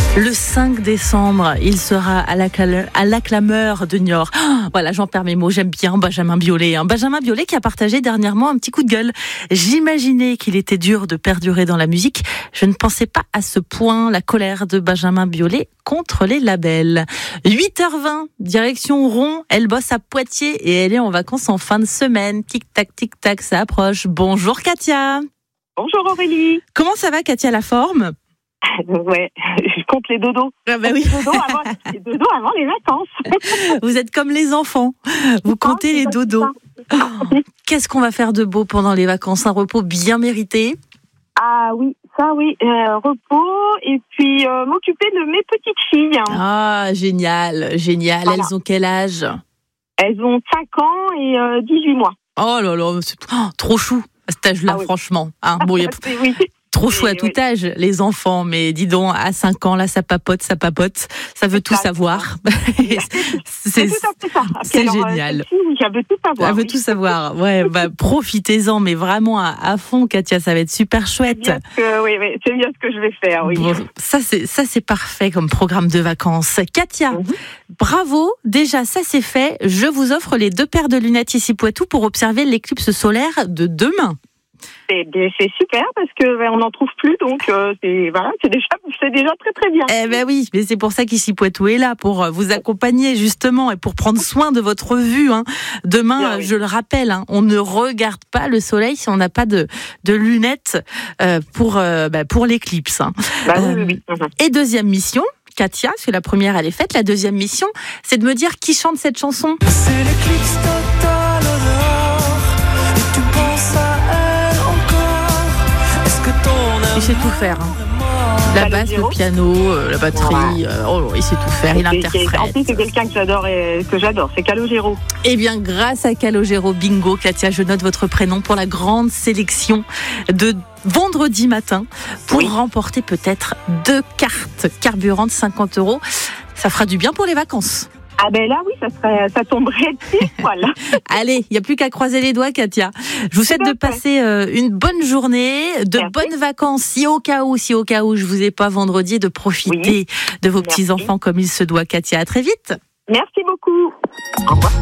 Le 5 décembre, il sera à l'Acclameur de Niort. Voilà, j'en perds mes mots, j'aime bien Benjamin Biolay. Benjamin Biolay qui a partagé dernièrement un petit coup de gueule. J'imaginais qu'il était dur de perdurer dans la musique. Je ne pensais pas à ce point la colère de Benjamin Biolay contre les labels. 8h20, direction Ron. Elle bosse à Poitiers et elle est en vacances en fin de semaine. Tic-tac, ça approche. Bonjour Katia. Bonjour Aurélie. Comment ça va Katia, la forme ? Ouais, je compte les dodos. Ah bah oui. Les dodos avant les vacances. Vous êtes comme les enfants. Vous comptez les dodos. Qu'est-ce qu'on va faire de beau pendant les vacances ? Un repos bien mérité ? Ah oui, ça oui. Repos et puis m'occuper de mes petites filles. Ah, génial. Voilà. Elles ont quel âge ? Elles ont 5 ans et 18 mois. Oh là là, c'est trop chou à cet âge-là, oui. Franchement. Bon, oui. Trop chou à tout âge, les enfants, mais dis donc, à 5 ans, là, ça papote, ça veut tout savoir. C'est tout à fait ça. C'est génial. Elle veut tout savoir. Elle veut tout savoir. Ouais, profitez-en, mais vraiment à fond, Katia, ça va être super chouette. C'est bien ce que je vais faire, oui. Bon, ça, c'est parfait comme programme de vacances. Katia, bravo. Déjà, ça, c'est fait. Je vous offre les 2 paires de lunettes ici Poitou pour observer l'éclipse solaire de demain. C'est super parce que on n'en trouve plus, donc c'est déjà très très bien. Eh ben oui, mais c'est pour ça qu'ici Poitou est là pour vous accompagner justement et pour prendre soin de votre vue. Demain, je le rappelle, on ne regarde pas le soleil si on n'a pas de lunettes pour l'éclipse. Oui. Et deuxième mission, Katia, parce que la première elle est faite, la deuxième mission, c'est de me dire qui chante cette chanson. C'est l'éclipse totale au nord, et tu penses à elle encore. Est-ce que ton il sait tout faire. La basse, le piano, la batterie, il sait tout faire, il interprète. En plus, c'est quelqu'un que j'adore, c'est Calogero. Eh bien, grâce à Calogero, bingo, Katia, je note votre prénom pour la grande sélection de vendredi matin pour remporter peut-être 2 cartes carburant de 50 €. Ça fera du bien pour les vacances. Ah ben là oui, ça tomberait pile poil. Allez, il n'y a plus qu'à croiser les doigts, Katia. Je vous souhaite de passer une bonne journée, de bonnes vacances, si au cas où je vous ai pas vendredi, de profiter de vos petits-enfants comme il se doit, Katia. À très vite. Merci beaucoup. Au revoir.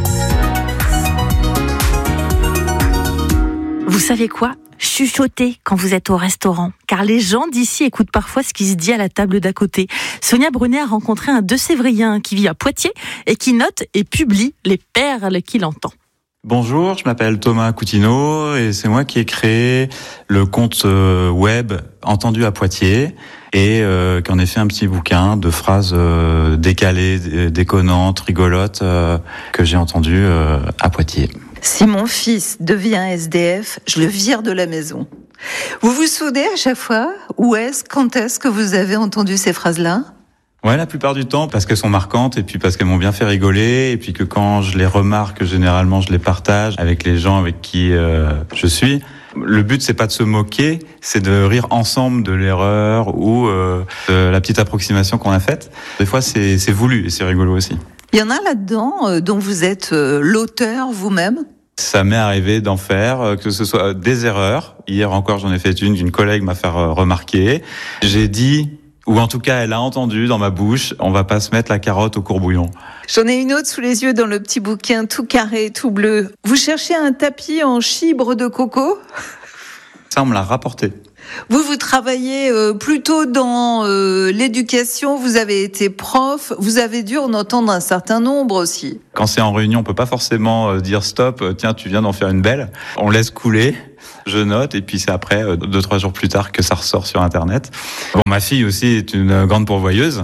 Vous savez quoi ? Chuchotez quand vous êtes au restaurant, car les gens d'ici écoutent parfois ce qui se dit à la table d'à côté. Sonia Brunet a rencontré un De-Sévrien qui vit à Poitiers et qui note et publie les perles qu'il entend. Bonjour, je m'appelle Thomas Coutinho et c'est moi qui ai créé le compte web Entendu à Poitiers et qui en ai fait un petit bouquin de phrases décalées, déconnantes, rigolotes que j'ai entendues à Poitiers. Si mon fils devient SDF, je le vire de la maison. Vous vous souvenez à chaque fois quand est-ce que vous avez entendu ces phrases-là ? Ouais, la plupart du temps, parce qu'elles sont marquantes et puis parce qu'elles m'ont bien fait rigoler et puis que quand je les remarque, généralement, je les partage avec les gens avec qui je suis. Le but, c'est pas de se moquer, c'est de rire ensemble de l'erreur ou de la petite approximation qu'on a faite. Des fois, c'est voulu et c'est rigolo aussi. Il y en a là-dedans dont vous êtes l'auteur vous-même ? Ça m'est arrivé d'en faire, que ce soit des erreurs. Hier encore, j'en ai fait une qu'une collègue m'a fait remarquer. J'ai dit, ou en tout cas, elle a entendu dans ma bouche, on va pas se mettre la carotte au courbouillon. J'en ai une autre sous les yeux dans le petit bouquin, tout carré, tout bleu. Vous cherchez un tapis en chibre de coco ? Ça, on me l'a rapporté. Vous travaillez plutôt dans l'éducation, vous avez été prof, vous avez dû en entendre un certain nombre aussi. Quand c'est en réunion, on peut pas forcément dire stop, tiens, tu viens d'en faire une belle. On laisse couler, je note, et puis c'est après, 2-3 jours plus tard, que ça ressort sur Internet. Bon, ma fille aussi est une grande pourvoyeuse.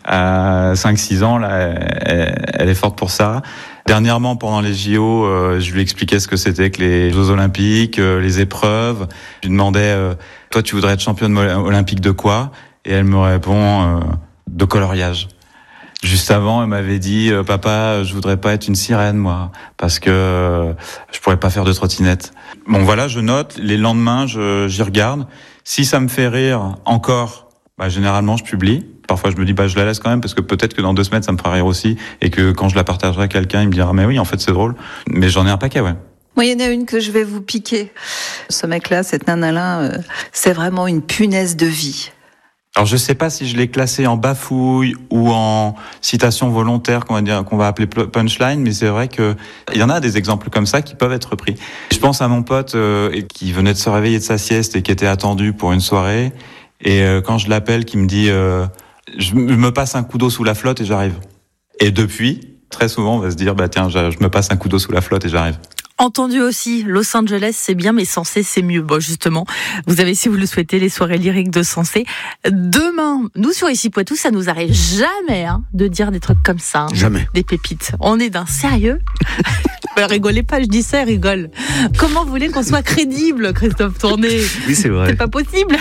À 5-6 ans, là, elle est forte pour ça. Dernièrement, pendant les JO, je lui expliquais ce que c'était que les Jeux Olympiques, les épreuves. Je lui demandais, toi, tu voudrais être championne olympique de quoi ? Et elle me répond, de coloriage. Juste avant, elle m'avait dit, papa, je voudrais pas être une sirène, moi, parce que je pourrais pas faire de trottinette. Bon, voilà, je note. Les lendemains, j'y regarde. Si ça me fait rire encore, généralement, je publie. Parfois, je me dis, je la laisse quand même, parce que peut-être que dans 2 semaines, ça me fera rire aussi, et que quand je la partagerai à quelqu'un, il me dira, mais oui, en fait, c'est drôle. Mais j'en ai un paquet, ouais. Moi, il y en a une que je vais vous piquer. Ce mec-là, cette nana-là, c'est vraiment une punaise de vie. Alors je sais pas si je l'ai classé en bafouille ou en citation volontaire qu'on va appeler punchline, mais c'est vrai que il y en a des exemples comme ça qui peuvent être pris. Je pense à mon pote qui venait de se réveiller de sa sieste et qui était attendu pour une soirée, et quand je l'appelle, qui me dit je me passe un coup d'eau sous la flotte et j'arrive. Et depuis, très souvent, on va se dire tiens, je me passe un coup d'eau sous la flotte et j'arrive. Entendu aussi, Los Angeles c'est bien, mais Sensé c'est mieux. Bon, justement, vous avez, si vous le souhaitez, les soirées lyriques de Sensé. Demain, nous sur Ici Poitou, ça nous arrive jamais de dire des trucs comme ça. Jamais. Des pépites. On est d'un sérieux. Rigolez pas, je dis ça, rigole. Comment vous voulez qu'on soit crédible, Christophe Tourné ? Oui, c'est vrai. C'est pas possible.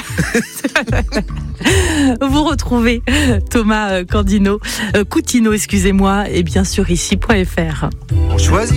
Vous retrouvez Thomas Coutinho, excusez-moi, et bien sûr ici.fr. On choisit.